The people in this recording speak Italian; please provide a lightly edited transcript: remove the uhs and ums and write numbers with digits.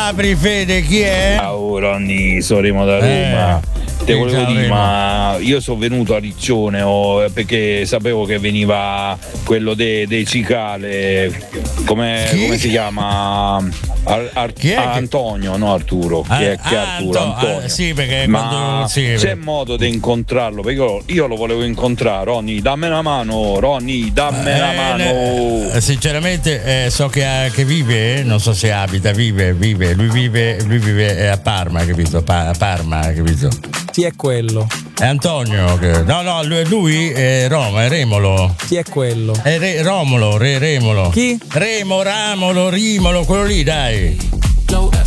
Apri Fede, chi è? Ciao Ronny, soremo da Roma. Te volevo dire, ma io sono venuto a Riccione perché sapevo che veniva quello dei Cicale, come si chiama? Antonio, no Arturo. Chi è Arturo? Antonio. Sì, perché ma c'è modo di incontrarlo? Perché io lo volevo incontrare. Ronny, dammi una mano. Ronny, dammi una mano. Sinceramente so che vive, non so se abita, vive. Lui vive a Parma, capito? A Parma, capito? Chi è quello? È Antonio. No, lui è Roma, è Remolo. Chi è quello? È Romolo, Remolo. Chi? Rimolo, quello lì, dai.